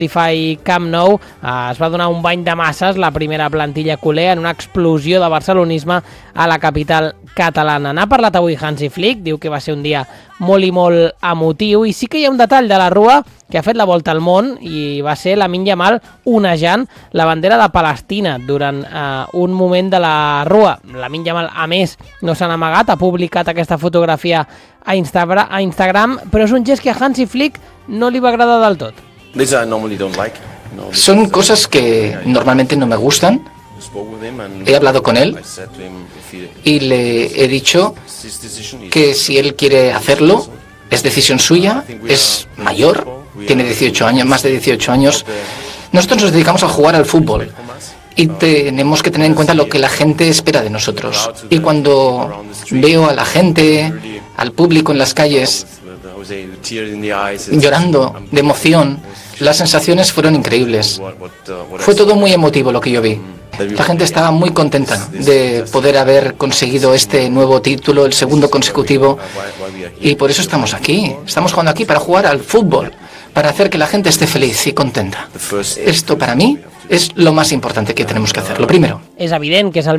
Spotify Camp Nou es va donar un bany de masses la primera plantilla culer en una explosió de barcelonisme a la capital catalana. N'ha parlat avui Hansi Flick, diu que va ser un dia molt i molt emotiu, i sí que hi ha un detall de la rua que ha fet la volta al món i va ser Lamine Yamal onejant la bandera de Palestina durant un moment de la rua. Lamine Yamal, a més, no s'ha amagat, ha publicat aquesta fotografia a Instagram, però és un gest que a Hansi Flick no li va agradar del tot. Son cosas que normalmente no me gustan. He hablado con él y le he dicho que si él quiere hacerlo, es decisión suya, es mayor, tiene 18 años, más de 18 años. Nosotros nos dedicamos a jugar al fútbol y tenemos que tener en cuenta lo que la gente espera de nosotros. Y cuando veo a la gente, al público en las calles, llorando de emoción, las sensaciones fueron increíbles. Fue todo muy emotivo lo que yo vi. La gente estaba muy contenta de poder haber conseguido este nuevo título, el segundo consecutivo, y por eso estamos aquí. Estamos jugando aquí para jugar al fútbol, para hacer que la gente esté feliz y contenta. Esto para mí és lo más importante que tenemos que hacer, lo primero. És evident que és el